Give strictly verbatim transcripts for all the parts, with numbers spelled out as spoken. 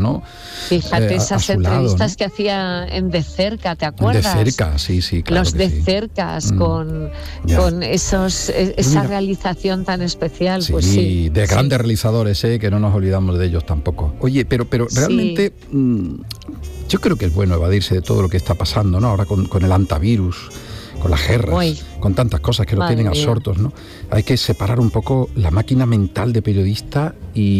¿no? Fíjate, eh, esas entrevistas, ¿no?, que hacía en De Cerca, ¿te acuerdas? De Cerca, sí, sí, claro. Los De sí. Cercas, mm. con, con esos, esa Mira. realización tan especial. Sí, pues sí, de sí. grandes realizadores, ¿eh? Que no nos olvidamos de ellos tampoco. Oye, pero, pero realmente sí. mmm, yo creo que es bueno evadirse de todo lo que está pasando, ¿no? Ahora con, con el antivirus, con las guerras, Uy. con tantas cosas que lo tienen absortos, ¿no? Hay que separar un poco la máquina mental de periodista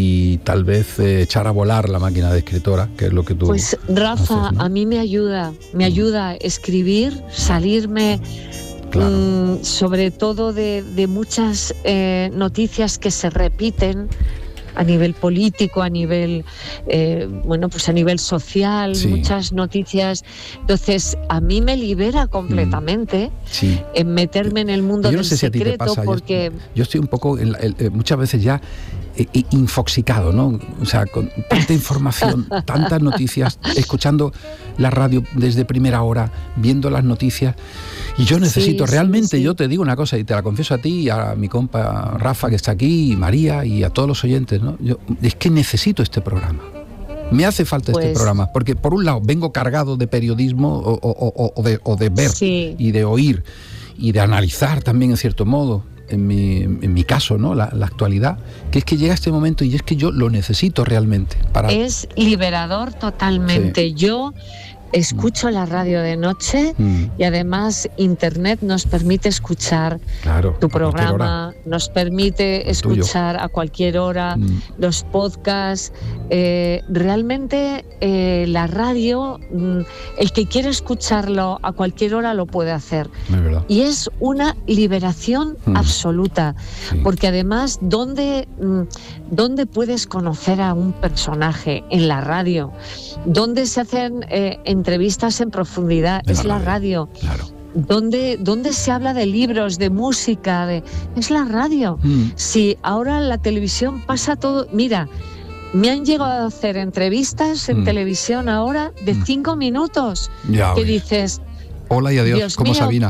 y tal vez eh, echar a volar la máquina de escritora, que es lo que tú Pues Rafa, haces, ¿no? A mí me ayuda, me ayuda a escribir, salirme... Claro. Mm, sobre todo de, de muchas eh, noticias que se repiten a nivel político, a nivel eh, bueno, pues a nivel social, sí. muchas noticias. Entonces, a mí me libera completamente mm. sí. en meterme en el mundo yo no del sé secreto, si a ti te pasa. porque yo, yo estoy un poco en la, en, muchas veces ya eh, infoxicado, ¿no? O sea, con tanta información, tantas noticias, escuchando la radio desde primera hora, viendo las noticias. Y yo necesito sí, realmente, sí, sí. yo te digo una cosa y te la confieso a ti y a mi compa Rafa que está aquí, y María y a todos los oyentes, ¿no? Yo, es que necesito este programa. Me hace falta pues, este programa, porque por un lado vengo cargado de periodismo o, o, o, o, de, o de ver sí. y de oír y de analizar también en cierto modo, en mi, en mi caso, ¿no? La, la actualidad, que es que llega este momento y es que yo lo necesito realmente. Para... Es liberador totalmente. Sí. Yo... escucho la radio de noche mm. y además internet nos permite escuchar claro, tu programa, nos permite El escuchar tuyo. a cualquier hora mm. los podcasts. Eh, realmente eh, la radio, mm, el que quiere escucharlo a cualquier hora lo puede hacer. Es y es una liberación mm. absoluta, sí. porque además, ¿dónde, mm, ¿dónde puedes conocer a un personaje? En la radio. ¿Dónde se hacen eh, entrevistas en profundidad? Es la radio. Claro. ¿Dónde, ¿Dónde se habla de libros, de música? De... Es la radio. Mm. Si ahora la televisión pasa todo... Mira, me han llegado a hacer entrevistas en mm. televisión ahora de mm. cinco minutos. Ya, que oye. dices... Hola y adiós, Dios como mío. Sabina.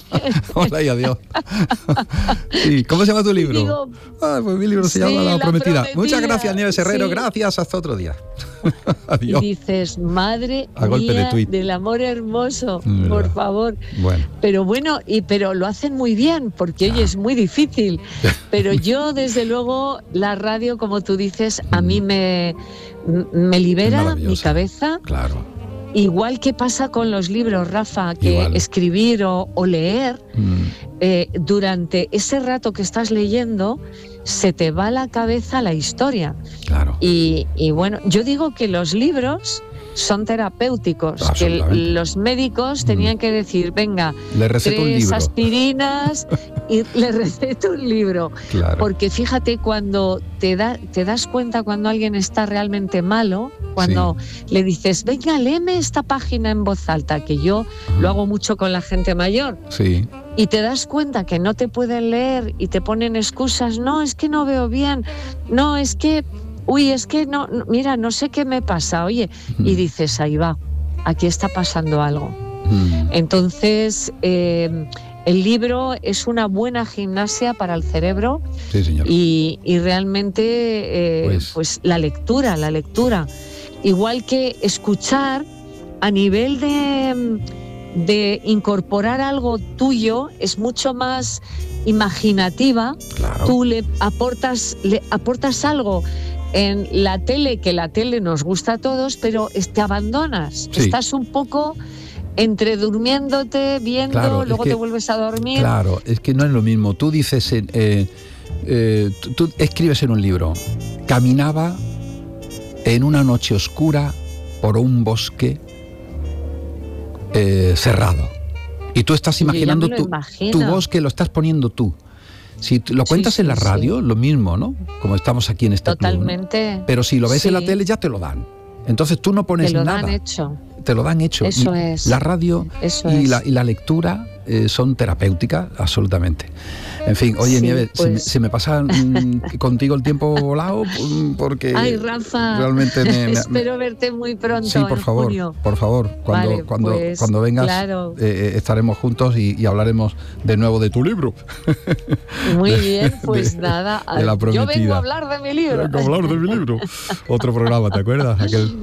Hola y adiós. Sí, ¿cómo se llama tu libro? Digo, ah, pues mi libro se sí, llama La, la Prometida. Prometida. Muchas gracias, Nieves Herrero. Sí. Gracias, hasta otro día. Adiós. Y dices, madre a golpe mía de tuit. del amor hermoso, no. por favor. Bueno. Pero bueno, y pero lo hacen muy bien, porque oye, es muy difícil. Pero yo, desde luego, la radio, como tú dices, a mí me, me libera mi cabeza. Claro. Igual que pasa con los libros, Rafa, que Igual. escribir o, o leer, mm. eh, durante ese rato que estás leyendo, se te va a la cabeza la historia. Claro. Y, y bueno, yo digo que los libros son terapéuticos, que los médicos tenían que decir, venga, le receto tres un libro. aspirinas y le receto un libro. Claro. Porque fíjate, cuando te, da, te das cuenta cuando alguien está realmente malo, cuando sí. le dices, venga, léeme esta página en voz alta, que yo uh-huh. lo hago mucho con la gente mayor. Sí. Y te das cuenta que no te pueden leer y te ponen excusas, no, es que no veo bien, no, es que... Uy, es que no, no, mira, no sé qué me pasa, oye, mm. y dices, ahí va, aquí está pasando algo. Mm. Entonces, eh, el libro es una buena gimnasia para el cerebro. Sí, señor. Y, y realmente, eh, pues. pues la lectura, la lectura. Igual que escuchar a nivel de, de incorporar algo tuyo, es mucho más imaginativa. Claro. Tú le aportas, le aportas algo en la tele, que la tele nos gusta a todos, pero te abandonas, sí. estás un poco entre durmiéndote, viendo, claro, luego que, te vuelves a dormir. Claro, es que no es lo mismo. Tú dices, eh, eh, tú, tú escribes en un libro, caminaba en una noche oscura por un bosque eh, cerrado. Y tú estás imaginando tu, tu bosque, lo estás poniendo tú. Si lo cuentas sí, sí, en la radio, sí. lo mismo, ¿no? Como estamos aquí en este Totalmente. Club, ¿no? Pero si lo ves sí. en la tele, ya te lo dan. Entonces tú no pones nada. Te lo nada. dan hecho. Te lo dan hecho. Eso y es. La radio Eso y, es. La, y la lectura eh, son terapéuticas, absolutamente. En fin, oye, sí, Nieves, pues... se, me, se me pasa mm, contigo el tiempo volado porque Ay, Rafa, realmente me, me, espero me... verte muy pronto. Sí, por en favor, junio. por favor. Cuando, vale, cuando, pues, cuando vengas claro. eh, estaremos juntos y, y hablaremos de nuevo de tu libro. Muy bien, pues de, nada. De La Prometida. Yo vengo a hablar de mi libro. Vengo a hablar de mi libro. Otro programa, ¿te acuerdas? Aquel